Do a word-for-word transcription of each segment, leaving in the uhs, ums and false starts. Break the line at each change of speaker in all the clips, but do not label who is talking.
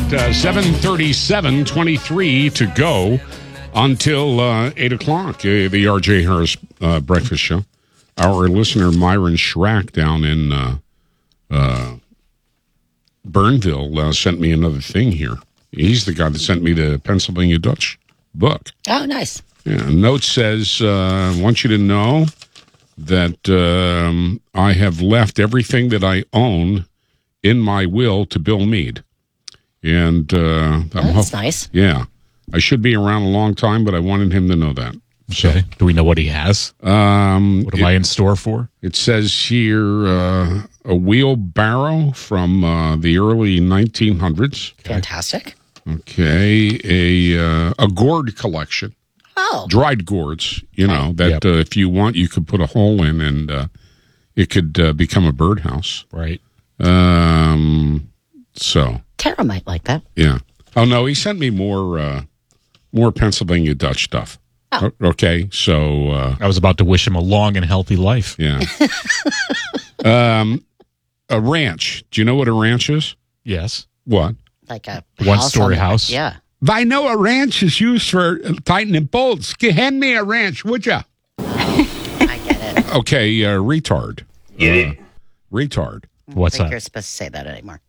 right, uh, seven thirty-seven, twenty-three to go until uh, eight o'clock, uh, the R J Harris uh, Breakfast Show. Our listener, Myron Schrack, down in uh, uh, Burnville, uh, sent me another thing here. He's the guy that sent me the Pennsylvania Dutch book.
Oh, nice.
Yeah, a note says, uh, I want you to know that um, I have left everything that I own in my will to Bill Meade. And uh,
oh, that's nice.
Yeah. I should be around a long time, but I wanted him to know that.
Okay. Do we know what he has?
Um,
what am
it,
I in store for?
It says here uh, a wheelbarrow from uh, the early nineteen hundreds.
Fantastic.
Okay. A, uh, a gourd collection.
Oh.
Dried gourds, you know, that
yep.
uh, if you want, you could put a hole in and uh, it could uh, become a birdhouse.
Right.
Um. So.
Tara might like that.
Yeah. Oh, no, he sent me more uh, more Pennsylvania Dutch stuff.
Oh.
O- okay, so... Uh,
I was about to wish him a long and healthy life.
Yeah. um, a ranch. Do you know what a ranch is?
Yes.
What?
Like a
one-story
house.
house?
Yeah.
I know a ranch is used for tightening bolts. Hand me a ranch, would ya?
I get it.
Okay, uh, retard.
Get it?
Uh, retard.
What's
I think
that?
you're supposed to say that anymore.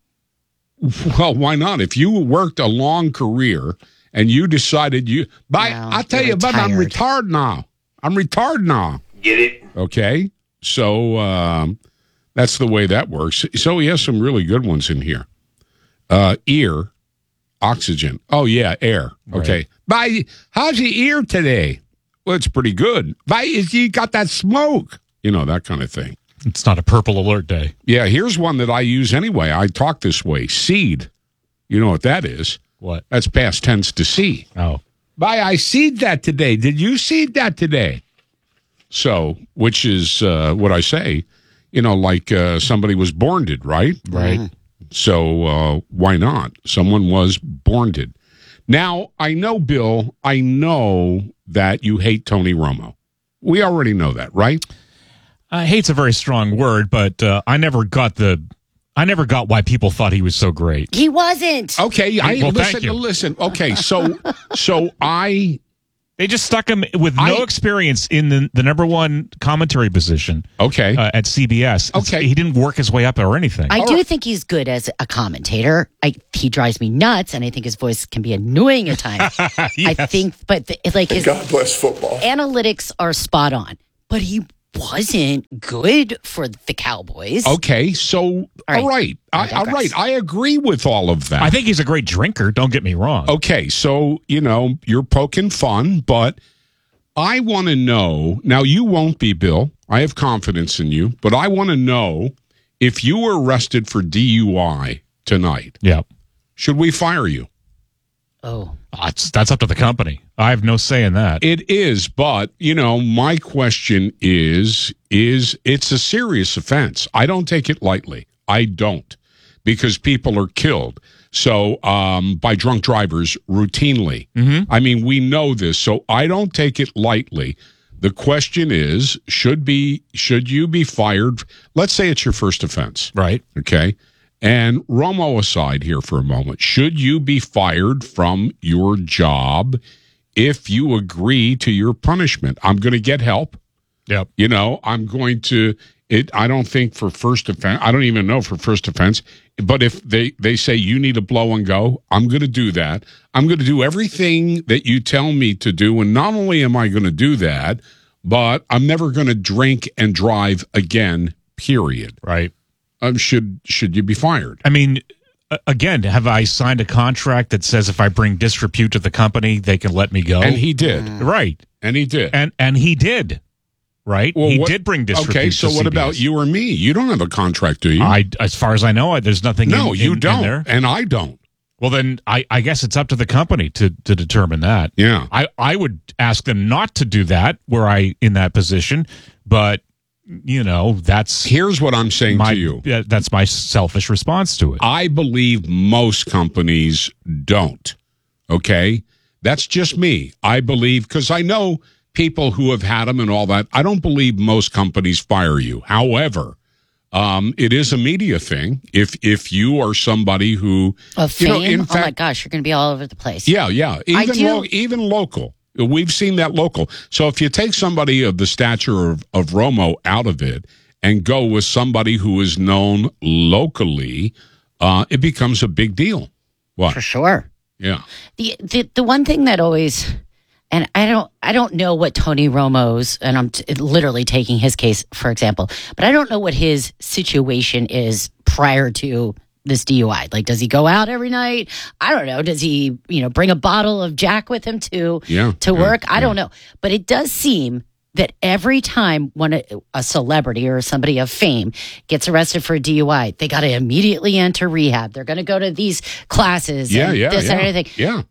Well, why not? If you worked a long career and you decided you... By,
No,
I'll tell
you're
you, but I'm
retired.
retarded now. I'm retarded now.
Get it?
Okay? So um, that's the way that works. So he has some really good ones in here. Uh, ear, oxygen. Oh, yeah, air. Okay. By, how's your ear today? Well, it's pretty good. By, is you got that smoke? You know, that kind of thing.
It's not a purple alert day.
Yeah, here's one that I use anyway. I talk this way. Seed. You know what that is?
What?
That's past tense to see.
Oh.
By, I seed that today. Did you seed that today? So, which is uh, what I say, you know, like uh, somebody was borned, right?
Right.
Mm-hmm.
So uh, why not? Someone was borned. Now, I know, Bill, I know that you hate Tony Romo. We already know that, right?
Uh, hate's a very strong word, but uh, I never got the, I never got why people thought he was so great.
He wasn't.
Okay, I
Well, thank
listen.
you.
Listen. Okay, so so I
They just stuck him with no
I-
experience in the, the number one commentary position
okay.
uh, at C B S. It's-
Okay.
He didn't work his way up or anything.
I
All
do
right.
think he's good as a commentator. I, he drives me nuts, and I think his voice can be annoying at times. I
Yes.
think, but the, it's like his
God bless football.
analytics are spot on. But he wasn't good for the Cowboys.
Okay, so all
right.
right,
I
I, all
digress.
right, I agree with all of that.
I think he's a great drinker. Don't get me wrong.
Okay, so you know you're poking fun, but I want to know. Now you won't be, Bill. I have confidence in you, but I want to know if you were arrested for D U I tonight.
Yeah.
Should we fire you?
Oh,
That's, that's up to the company. I have no say in that.
It is, but you know, my question is: is it's a serious offense? I don't take it lightly. I don't, because people are killed. So um, by drunk drivers routinely.
Mm-hmm.
I mean, we know this, so I don't take it lightly. The question is: should be should you be fired? Let's say it's your first offense,
Right.
okay? And Romo aside here for a moment, should you be fired from your job if you agree to your punishment? I'm going to get help.
Yep.
You know, I'm going to it. I don't think for first offense. I don't even know for first offense. But if they they say you need to blow and go, I'm going to do that. I'm going to do everything that you tell me to do. And not only am I going to do that, but I'm never going to drink and drive again. Period.
Right.
Um, should should you be fired?
I mean, a- again, have I signed a contract that says if I bring disrepute to the company, they can let me go?
And he did.
right.
And he did.
And and he did. Right.
Well,
he
what-
did bring disrepute.
Okay, so
to
what
C B S.
about you or me? You don't have a contract, do you?
I, as far as I know, I, there's nothing.
no,
in,
you
in- in
don't,
there.
and I don't.
Well, then I, I guess it's up to the company to to determine that.
Yeah.
I, I would ask them not to do that were I in that position, but you know that's
Here's what I'm saying
my
to you.
yeah, that's my selfish response to it.
I believe most companies don't. Okay? That's just me. I believe, because I know people who have had them and all that. I don't believe most companies fire you. However, Um, it is a media thing. If if you are somebody who,
Of fame?
you know, in
oh my
fact,
gosh, you're going to be all over the place.
yeah, yeah, even
do-
lo- even local. We've seen that local. So if you take somebody of the stature of, of Romo out of it and go with somebody who is known locally, uh, it becomes a big deal. What?
For sure.
Yeah.
The, the the one thing that always, and I don't I don't know what Tony Romo's, and I'm t- literally taking his case for example, but I don't know what his situation is prior to this D U I. Like, does he go out every night? I don't know. Does he, you know, bring a bottle of Jack with him to
Yeah,
to
yeah,
work? I
yeah.
don't know. But it does seem that every time when a, a celebrity or somebody of fame gets arrested for a D U I, they got to immediately enter rehab. They're going to go to these classes.
Yeah,
and
yeah,
this
yeah.
and everything.
Yeah.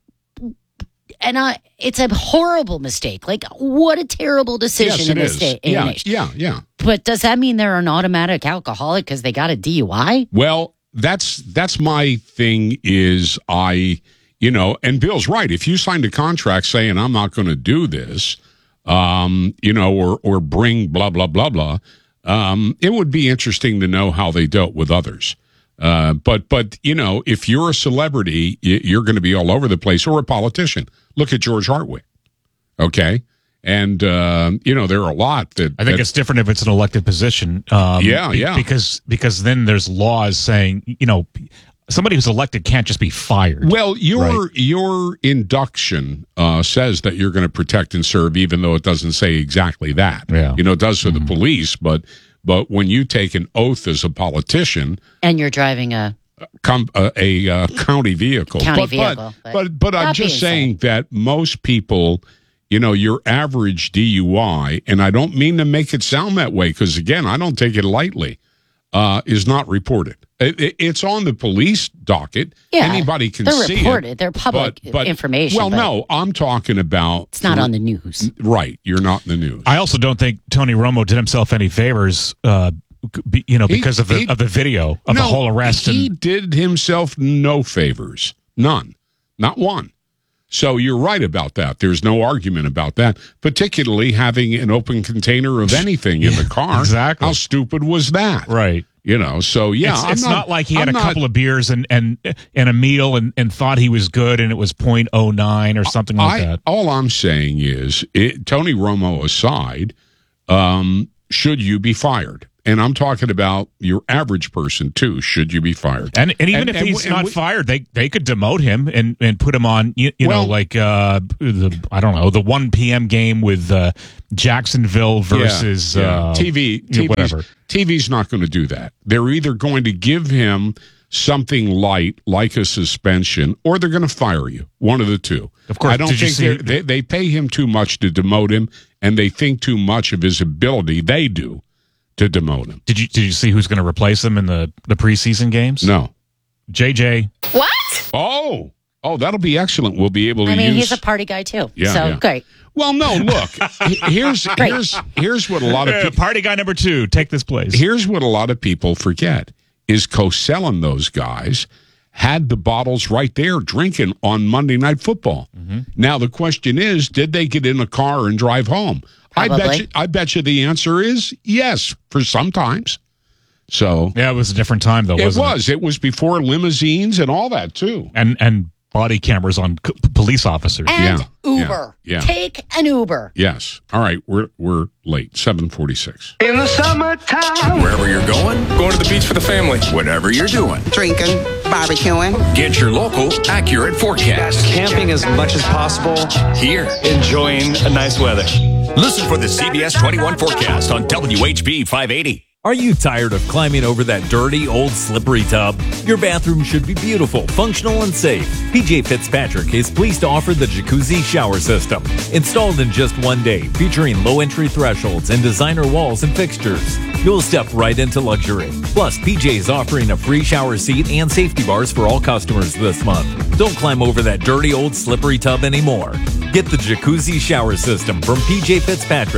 And uh, it's a horrible mistake. Like, what a terrible decision
Yes,
in
it
this
is.
day and
Yeah,
age.
yeah, yeah.
But does that mean they're an automatic alcoholic because they got a D U I?
Well, that's that's my thing is I, you know, and Bill's right. If you signed a contract saying I'm not going to do this, um, you know, or or bring blah blah blah blah, um, it would be interesting to know how they dealt with others. Uh, but but you know, if you're a celebrity, y- you're going to be all over the place, or a politician. Look at George Hartwick. Okay. And, uh, you know, there are a lot that.
I think
that,
it's different if it's an elected position. Um,
Yeah, yeah.
Because because then there's laws saying, you know, somebody who's elected can't just be fired.
Well, your
Right.
your induction uh, says that you're going to protect and serve, even though it doesn't say exactly that.
Yeah.
You know, it does for the police, but but when you take an oath as a politician,
And you're driving a
com- a, a uh, county vehicle,
County
but,
vehicle,
but
but
but, but I'm
that
just
being
saying that most people. You know, your average D U I, and I don't mean to make it sound that way because, again, I don't take it lightly, uh, is not reported. It, it, it's on the police docket.
Yeah,
Anybody can
they're
see
reported.
it.
They're public
but- but-
information,
Well,
but
no, I'm talking about.
it's not on the news.
Right, you're not in the news.
I also don't think Tony Romo did himself any favors, uh, be- you know,
He-
because of the
he-
of the video of
no,
the whole arrest.
He
and
did himself no favors. None. Not one. So you're right about that. There's no argument about that, particularly having an open container of anything in the car.
exactly.
How stupid was that?
Right.
You know, so yeah.
It's,
I'm
it's not, like he had
I'm
a
not-
couple of beers and and and a meal and, and thought he was good and it was point oh nine or something like
I,
that.
All I'm saying is, it, Tony Romo aside, um, should you be fired? And I'm talking about your average person too. Should you be fired?
And and even
And-
if
and
he's
we- and
not
we-
fired, they they could demote him and, and put him on you, you
Well-
know like uh the I don't know the one p.m. game with uh, Jacksonville versus
Yeah, yeah.
Uh,
T V.
you know,
T V's,
whatever.
T V's not going to do that. They're either going to give him something light, like a suspension, or they're going to fire you. One of the two.
Of course.
I don't
Did you
think
see-
they're- they they pay him too much to demote him, and they think too much of his ability. They do to demote him.
Did you did you see who's going to replace him in the the preseason games?
No.
J J.
Oh, oh, that'll be excellent. We'll be able to
I mean,
use.
he's a party guy too.
Yeah,
so
yeah.
great.
Well, no, look. he- here's here's here's what a lot of
Uh,
people.
party guy number two, take this place.
Here's what a lot of people forget is Cosell and those guys had the bottles right there drinking on Monday Night Football.
Mm-hmm.
Now the question is, did they get in a car and drive home? I bet
Probably.
you, I bet you the answer is yes for sometimes. So
Yeah, it was a different time though,
it
wasn't it?
was. It was before limousines and all that too.
And and body cameras on c- police officers.
And
Yeah,
Uber.
yeah, yeah.
Take an Uber.
Yes. All right, we're we're late. seven forty-six.
In the summertime.
Wherever you're going, going to the beach for the family. Whatever you're doing,
Drinking, barbecuing.
get your local accurate forecast
Camping as much as possible.
here.
Enjoying a nice weather.
Listen for the C B S twenty-one forecast on W H B five eighty.
Are you tired of climbing over that dirty, old, slippery tub? Your bathroom should be beautiful, functional, and safe. P J Fitzpatrick is pleased to offer the Jacuzzi Shower System. Installed in just one day, featuring low entry thresholds and designer walls and fixtures. You'll step right into luxury. Plus, P J is offering a free shower seat and safety bars for all customers this month. Don't climb over that dirty, old, slippery tub anymore. Get the Jacuzzi Shower System from P J Fitzpatrick.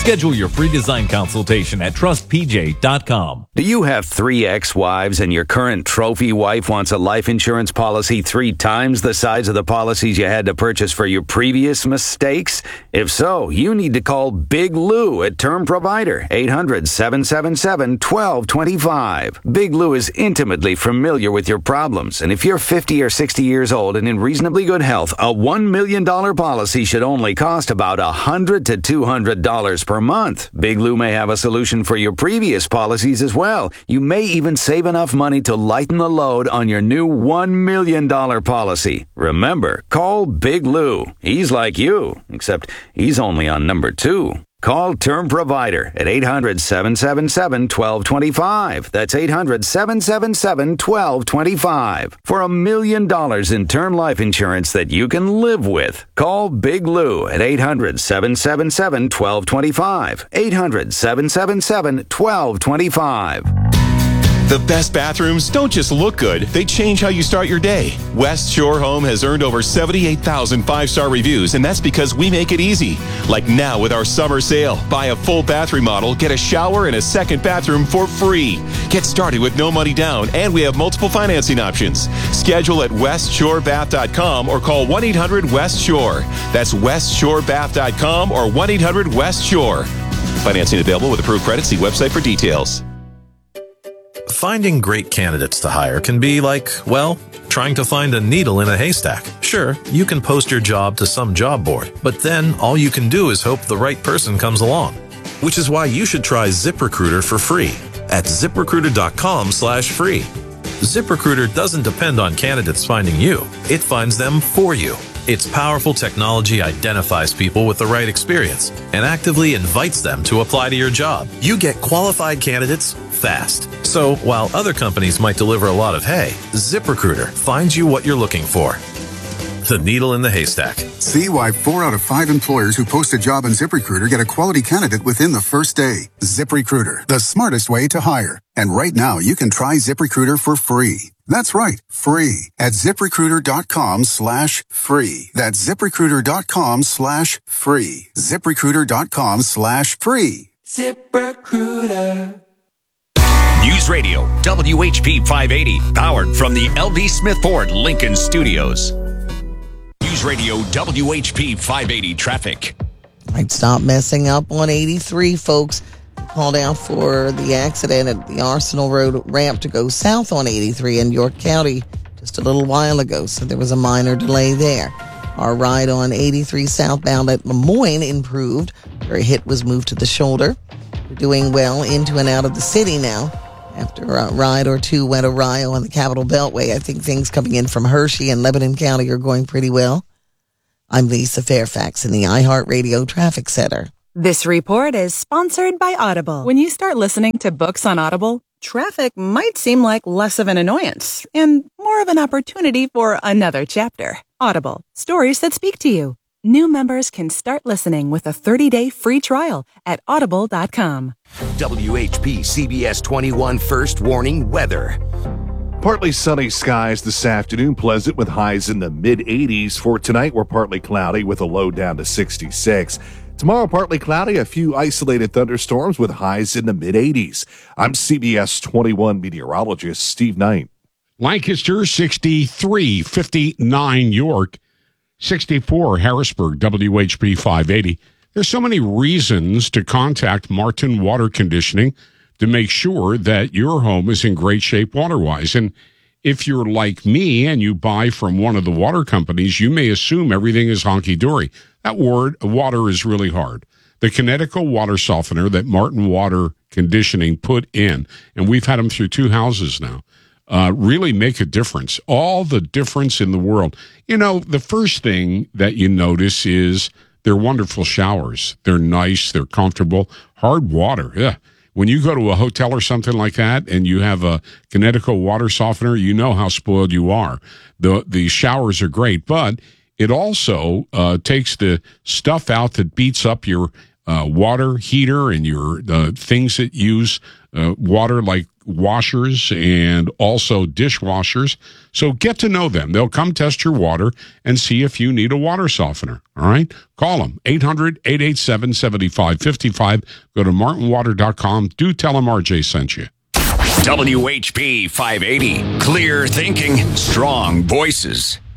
Schedule your free design consultation at trust p j dot com.
Do you have three ex-wives and your current trophy wife wants a life insurance policy three times the size of the policies you had to purchase for your previous mistakes? If so, you need to call Big Lou at Term Provider, eight hundred, seven seven seven, one two two five. Big Lou is intimately familiar with your problems, and if you're fifty or sixty years old and in reasonably good health, a one million dollars policy should only cost about one hundred to two hundred dollars per month. Big Lou may have a solution for your previous policies as well. You may even save enough money to lighten the load on your new one million dollars policy. Remember, call Big Lou. He's like you, except he's only on number two. Call Term Provider at eight hundred, seven seven seven, one two two five. That's eight hundred, seven seven seven, one two two five. For a million dollars in term life insurance that you can live with. Call Big Lou at eight hundred, seven seven seven, one two two five. eight hundred, seven seven seven, one two two five.
The best bathrooms don't just look good, they change how you start your day. West Shore Home has earned over seventy-eight thousand five-star reviews, and that's because we make it easy. Like now with our summer sale. Buy a full bath remodel, get a shower and a second bathroom for free. Get started with no money down, and we have multiple financing options. Schedule at west shore bath dot com or call one eight hundred west shore. That's west shore bath dot com or one eight hundred west shore. Financing available with approved credit. See website for details.
Finding great candidates to hire can be like, well, trying to find a needle in a haystack. Sure, you can post your job to some job board, but then all you can do is hope the right person comes along. Which is why you should try ZipRecruiter for free at zip recruiter dot com slash free. ZipRecruiter doesn't depend on candidates finding you. It finds them for you. Its powerful technology identifies people with the right experience and actively invites them to apply to your job. You get qualified candidates fast. So while other companies might deliver a lot of hay, ZipRecruiter finds you what you're looking for. The needle in the haystack.
See why four out of five employers who post a job on ZipRecruiter get a quality candidate within the first day. ZipRecruiter, the smartest way to hire. And right now, you can try ZipRecruiter for free. That's right, free at zip recruiter dot com slash free. That's zip recruiter dot com slash free. zip recruiter dot com slash free.
ZipRecruiter. News Radio W H P five eighty, powered from the L D Smith Ford Lincoln Studios. News Radio W H P five eighty traffic.
All right, stop messing up on eighty-three, folks. Called out for the accident at the Arsenal Road ramp to go south on eighty-three in York County just a little while ago, so there was a minor delay there. Our ride on eighty-three southbound at Lemoyne improved, where a hit was moved to the shoulder. We're doing well into and out of the city now. After a ride or two went awry on the Capitol Beltway, I think things coming in from Hershey and Lebanon County are going pretty well. I'm Lisa Fairfax in the iHeartRadio Traffic Center.
This report is sponsored by Audible. When you start listening to books on Audible, traffic might seem like less of an annoyance and more of an opportunity for another chapter. Audible, stories that speak to you. New members can start listening with a thirty-day free trial at audible dot com.
W H P C B S twenty-one First Warning Weather.
Partly sunny skies this afternoon, pleasant with highs in the mid eighties. For tonight, we're partly cloudy with a low down to sixty-six. Tomorrow, partly cloudy, a few isolated thunderstorms with highs in the mid eighties. I'm C B S twenty-one meteorologist Steve Knight.
Lancaster, sixty-three, fifty-nine York, sixty-four Harrisburg, W H P five eighty. There's so many reasons to contact Martin Water Conditioning to make sure that your home is in great shape water-wise. And if you're like me and you buy from one of the water companies, you may assume everything is honky-dory. That word, water, is really hard. The Kinetico water softener that Martin Water Conditioning put in, and we've had them through two houses now, uh, really make a difference. All the difference in the world. You know, the first thing that you notice is they're wonderful showers. They're nice. They're comfortable. Hard water. Yeah. When you go to a hotel or something like that and you have a Kinetico water softener, you know how spoiled you are. The, the showers are great, but it also uh, takes the stuff out that beats up your uh, water heater and your uh, things that use uh, water like washers and also dishwashers. So get to know them. They'll come test your water and see if you need a water softener. All right? Call them, eight hundred, eight eight seven, seven five five five. Go to martin water dot com. Do tell them R J sent you.
W H P five eighty. Clear thinking, strong voices.